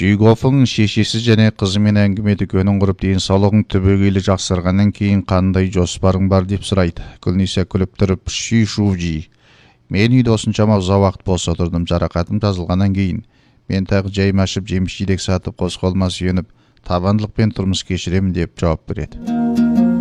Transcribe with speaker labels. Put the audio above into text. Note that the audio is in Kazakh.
Speaker 1: Чүйгофың шешесі және қызымен әңгіме дүкенін құрып денсаулығың түбегейлі жақсарғаннан кейін қандай жоспарың бар деп сұрайды. Гүлниса күліп тұрып, шушужи. Мен үйде осыншама ұзақ уақыт бос отырдым, жарақатым жазылғаннан кейін. Мен тағы жайма ашып жеміс жидек сатып қос қолыма сүйеніп, табандылықпен тұрмыс кешіремін деп жауап береді.